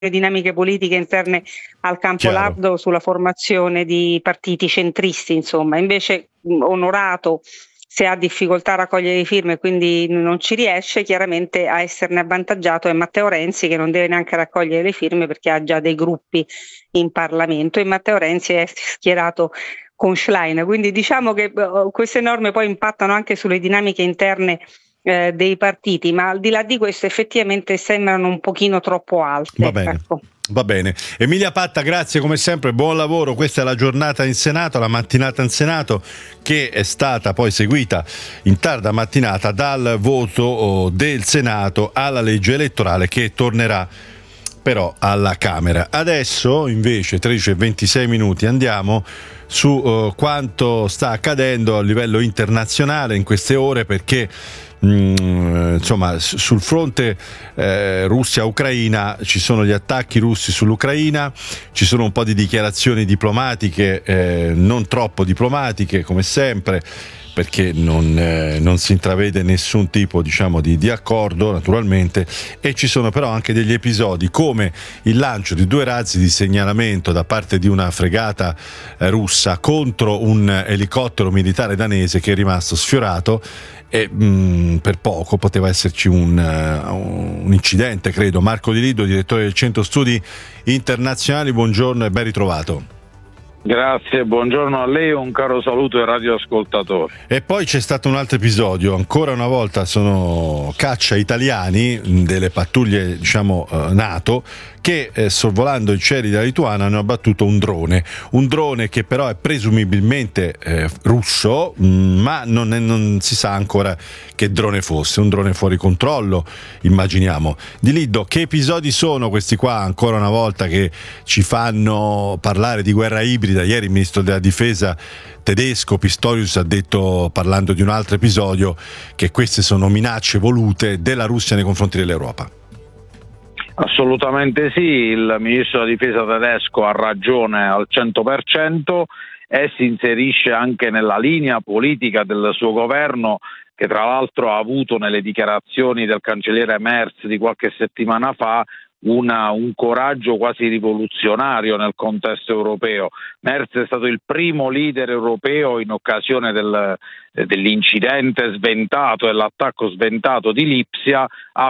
dinamiche politiche interne al campo lardo sulla formazione di partiti centristi, insomma. Invece Onorato, se ha difficoltà a raccogliere le firme e quindi non ci riesce, chiaramente a esserne avvantaggiato è Matteo Renzi, che non deve neanche raccogliere le firme perché ha già dei gruppi in Parlamento, e Matteo Renzi è schierato con Schlein. Quindi diciamo che queste norme poi impattano anche sulle dinamiche interne dei partiti, ma al di là di questo effettivamente sembrano un pochino troppo alte. Va bene. Ecco. Va bene. Emilia Patta, grazie come sempre, buon lavoro. Questa è la giornata in Senato, la mattinata in Senato, che è stata poi seguita in tarda mattinata dal voto del Senato alla legge elettorale, che tornerà però alla Camera. Adesso invece 13:26 andiamo su quanto sta accadendo a livello internazionale in queste ore, perché insomma sul fronte Russia-Ucraina ci sono gli attacchi russi sull'Ucraina, ci sono un po' di dichiarazioni diplomatiche, non troppo diplomatiche come sempre, perché non si intravede nessun tipo, diciamo, di accordo naturalmente, e ci sono però anche degli episodi come il lancio di 2 razzi di segnalamento da parte di una fregata russa contro un elicottero militare danese che è rimasto sfiorato, e per poco poteva esserci un incidente, credo. Marco Di Liddo, direttore del Centro Studi Internazionali, buongiorno e ben ritrovato. Grazie, buongiorno a lei, un caro saluto ai radioascoltatori. E poi c'è stato un altro episodio, ancora una volta sono caccia italiani delle pattuglie, diciamo, NATO, che sorvolando i cieli della Lituania hanno abbattuto un drone che però è presumibilmente russo, ma non si sa ancora che drone fosse, un drone fuori controllo, immaginiamo. Di Liddo, che episodi sono questi qua, ancora una volta, che ci fanno parlare di guerra ibrida? Ieri il ministro della difesa tedesco Pistorius ha detto, parlando di un altro episodio, che queste sono minacce volute della Russia nei confronti dell'Europa. Assolutamente sì, il ministro della difesa tedesco ha ragione al 100% e si inserisce anche nella linea politica del suo governo, che tra l'altro ha avuto nelle dichiarazioni del cancelliere Merz di qualche settimana fa un coraggio quasi rivoluzionario nel contesto europeo. Merz è stato il primo leader europeo in occasione dell'incidente sventato e l'attacco sventato di Lipsia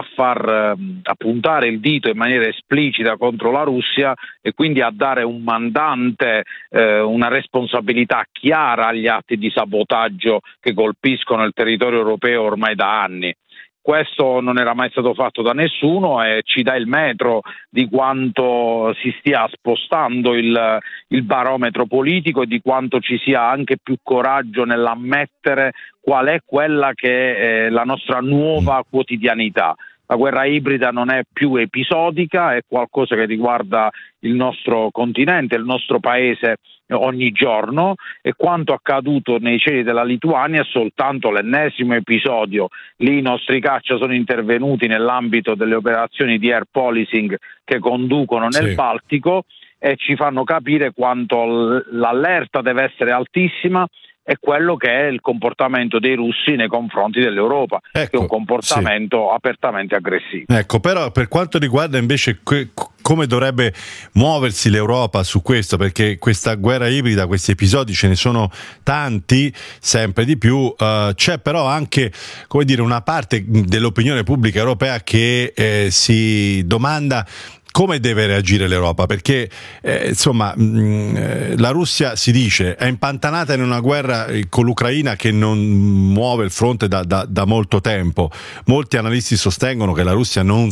a puntare il dito in maniera esplicita contro la Russia e quindi a dare un mandante, una responsabilità chiara agli atti di sabotaggio che colpiscono il territorio europeo ormai da anni. Questo non era mai stato fatto da nessuno e ci dà il metro di quanto si stia spostando il barometro politico e di quanto ci sia anche più coraggio nell'ammettere qual è quella che è la nostra nuova quotidianità. La guerra ibrida non è più episodica, è qualcosa che riguarda il nostro continente, il nostro paese ogni giorno, e quanto accaduto nei cieli della Lituania è soltanto l'ennesimo episodio. Lì i nostri caccia sono intervenuti nell'ambito delle operazioni di air policing che conducono nel Baltico e ci fanno capire quanto l'allerta deve essere altissima è quello che è il comportamento dei russi nei confronti dell'Europa, che è un comportamento apertamente aggressivo. Ecco, però per quanto riguarda invece come dovrebbe muoversi l'Europa su questo, perché questa guerra ibrida, questi episodi ce ne sono tanti, sempre di più, c'è però anche, come dire, una parte dell'opinione pubblica europea che si domanda come deve reagire l'Europa, perché insomma la Russia, si dice, è impantanata in una guerra con l'Ucraina che non muove il fronte da molto tempo. Molti analisti sostengono che la Russia non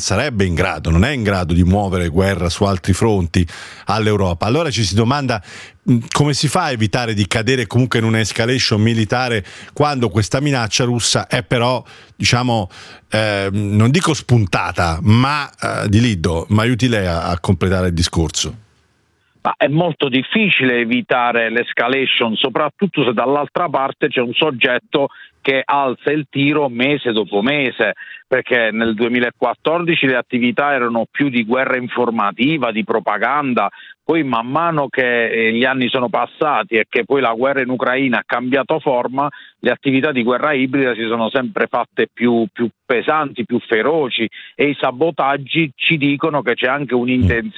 è in grado di muovere guerra su altri fronti all'Europa. Allora ci si domanda come si fa a evitare di cadere comunque in un'escalation militare quando questa minaccia russa è però, diciamo, non dico spuntata, ma Di Liddo, mi aiuti lei a completare il discorso. Ma è molto difficile evitare l'escalation, soprattutto se dall'altra parte c'è un soggetto che alza il tiro mese dopo mese, perché nel 2014 le attività erano più di guerra informativa, di propaganda, poi man mano che gli anni sono passati e che poi la guerra in Ucraina ha cambiato forma, le attività di guerra ibrida si sono sempre fatte più pesanti, più feroci, e i sabotaggi ci dicono che c'è anche un'intenzione